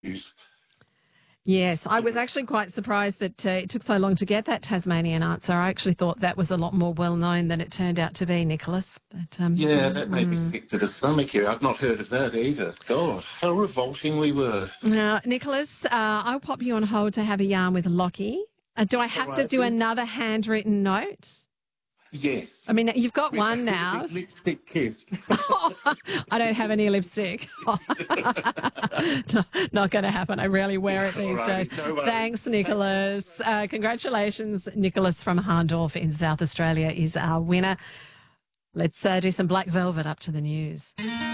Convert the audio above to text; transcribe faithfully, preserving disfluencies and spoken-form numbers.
news. Yes, I was actually quite surprised that uh, it took so long to get that Tasmanian answer. I actually thought that was a lot more well known than it turned out to be, Nicholas. But, um, Yeah, that made me mm. sick to the stomach here. I've not heard of that either. God, how revolting we were. Now, Nicholas, uh, I'll pop you on hold to have a yarn with Lockie. Uh, do I have All to right, do then. another handwritten note? Yes. I mean, you've got With, one with now. a big lipstick kiss. I don't have any lipstick. No, not going to happen. I rarely wear it these All right, days. no worries. Thanks, Nicholas. Uh, congratulations. Nicholas from Harndorf in South Australia is our winner. Let's uh, do some Black Velvet up to the news.